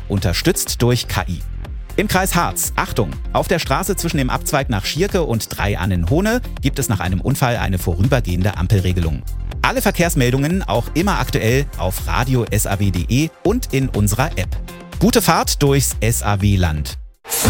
unterstützt durch KI. Im Kreis Harz, Achtung, auf der Straße zwischen dem Abzweig nach Schierke und Drei-Annen-Hohne gibt es nach einem Unfall eine vorübergehende Ampelregelung. Alle Verkehrsmeldungen auch immer aktuell auf radio-saw.de und in unserer App. Gute Fahrt durchs SAW-Land.